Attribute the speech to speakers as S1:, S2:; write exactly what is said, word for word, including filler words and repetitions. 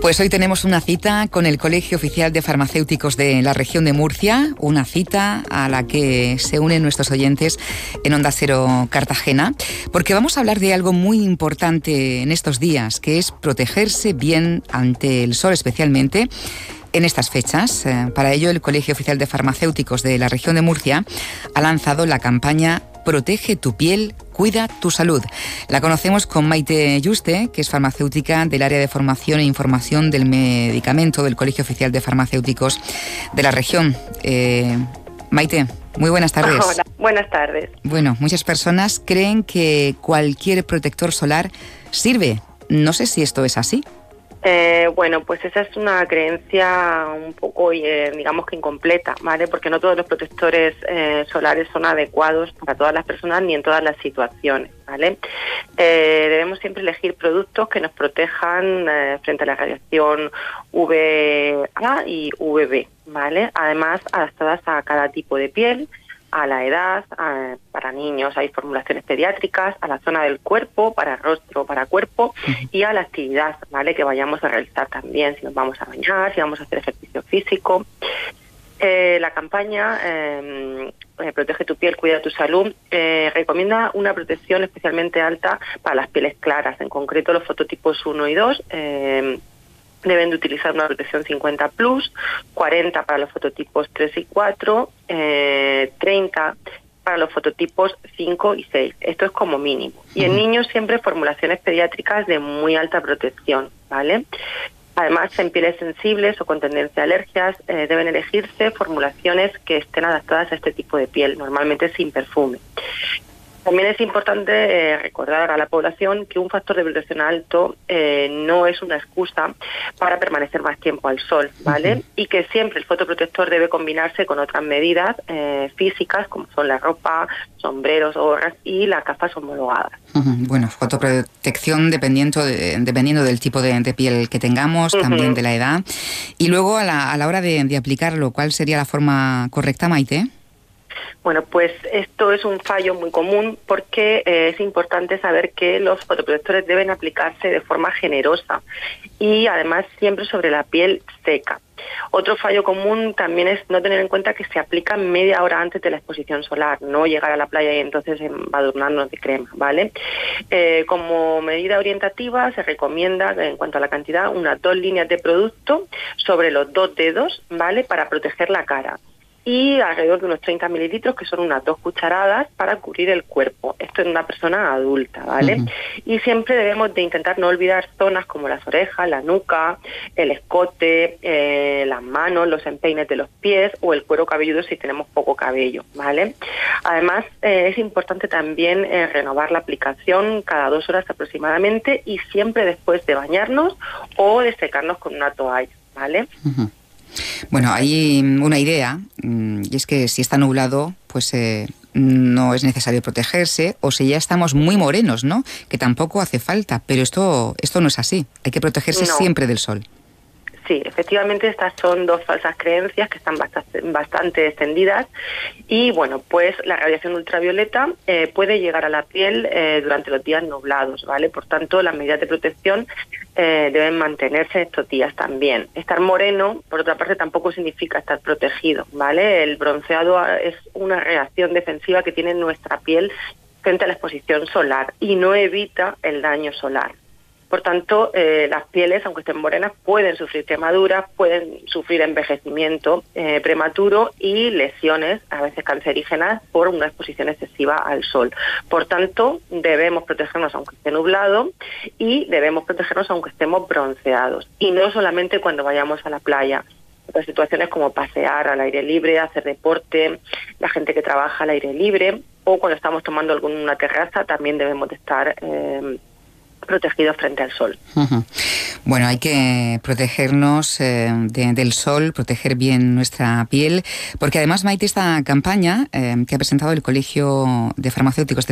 S1: Pues hoy tenemos una cita con el Colegio Oficial de Farmacéuticos de la región de Murcia, una cita a la que se unen nuestros oyentes en Onda Cero Cartagena, porque vamos a hablar de algo muy importante en estos días, que es protegerse bien ante el sol, especialmente en estas fechas. Para ello, el Colegio Oficial de Farmacéuticos de la región de Murcia ha lanzado la campaña Protege tu piel, cuida tu salud. La conocemos con Maite Yuste, que es farmacéutica del área de formación e información del medicamento del Colegio Oficial de Farmacéuticos de la región. Eh, Maite, muy buenas tardes.
S2: Hola, buenas tardes.
S1: Bueno, muchas personas creen que cualquier protector solar sirve. No sé si esto es así.
S2: Eh, bueno, pues esa es una creencia un poco, eh, digamos que incompleta, ¿vale? Porque no todos los protectores eh, solares son adecuados para todas las personas ni en todas las situaciones, ¿vale? Eh, debemos siempre elegir productos que nos protejan eh, frente a la radiación U V A y U V B, ¿vale? Además, adaptadas a cada tipo de piel, a la edad, a, para niños hay formulaciones pediátricas, a la zona del cuerpo, para rostro, para cuerpo, y a la actividad, ¿vale?, que vayamos a realizar también, si nos vamos a bañar, si vamos a hacer ejercicio físico. Eh, la campaña eh, eh, Protege tu piel, cuida tu salud, eh, recomienda una protección especialmente alta para las pieles claras, en concreto los fototipos uno y dos, eh, deben de utilizar una protección cincuenta plus, cuarenta para los fototipos tres y cuatro, eh, treinta para los fototipos cinco y seis. Esto es como mínimo. Y en niños siempre formulaciones pediátricas de muy alta protección, ¿vale? Además, en pieles sensibles o con tendencia a alergias, eh, deben elegirse formulaciones que estén adaptadas a este tipo de piel, normalmente sin perfume. También es importante eh, recordar a la población que un factor de protección alto eh, no es una excusa para permanecer más tiempo al sol, ¿vale? Uh-huh. Y que siempre el fotoprotector debe combinarse con otras medidas eh, físicas, como son la ropa, sombreros, gorras y las gafas homologadas.
S1: Uh-huh. Bueno, fotoprotección dependiendo, de, dependiendo del tipo de, de piel que tengamos, uh-huh. también de la edad. Y luego, a la, a la hora de, de aplicarlo, ¿cuál sería la forma correcta, Maite?
S2: Bueno, pues esto es un fallo muy común porque eh, es importante saber que los fotoprotectores deben aplicarse de forma generosa y además siempre sobre la piel seca. Otro fallo común también es no tener en cuenta que se aplican media hora antes de la exposición solar, no llegar a la playa y entonces embadurnarnos de crema, ¿vale? Eh, como medida orientativa se recomienda, en cuanto a la cantidad, unas dos líneas de producto sobre los dos dedos, ¿vale?, para proteger la cara. Y alrededor de unos treinta mililitros, que son unas dos cucharadas, para cubrir el cuerpo. Esto en una persona adulta, ¿vale? Uh-huh. Y siempre debemos de intentar no olvidar zonas como las orejas, la nuca, el escote, eh, las manos, los empeines de los pies o el cuero cabelludo si tenemos poco cabello, ¿vale? Además, eh, es importante también eh, renovar la aplicación cada dos horas aproximadamente y siempre después de bañarnos o de secarnos con una toalla, ¿vale?
S1: Uh-huh. Bueno, hay una idea, y es que si está nublado, pues eh, no es necesario protegerse, o si ya estamos muy morenos, ¿no?, que tampoco hace falta, pero esto, esto no es así, hay que protegerse no. siempre del sol.
S2: Sí, efectivamente estas son dos falsas creencias que están bastante, bastante extendidas y bueno, pues la radiación ultravioleta eh, puede llegar a la piel eh, durante los días nublados, ¿vale? Por tanto, las medidas de protección eh, deben mantenerse estos días también. Estar moreno, por otra parte, tampoco significa estar protegido, ¿vale? El bronceado es una reacción defensiva que tiene nuestra piel frente a la exposición solar y no evita el daño solar. Por tanto, eh, las pieles, aunque estén morenas, pueden sufrir quemaduras, pueden sufrir envejecimiento eh, prematuro y lesiones, a veces cancerígenas, por una exposición excesiva al sol. Por tanto, debemos protegernos aunque esté nublado y debemos protegernos aunque estemos bronceados. Y no solamente cuando vayamos a la playa. Otras situaciones como pasear al aire libre, hacer deporte, la gente que trabaja al aire libre o cuando estamos tomando alguna terraza también debemos de estar Eh, protegidos frente al sol.
S1: Uh-huh. Bueno, hay que protegernos eh, de, del sol, proteger bien nuestra piel, porque además, Maite, esta campaña eh, que ha presentado el Colegio de Farmacéuticos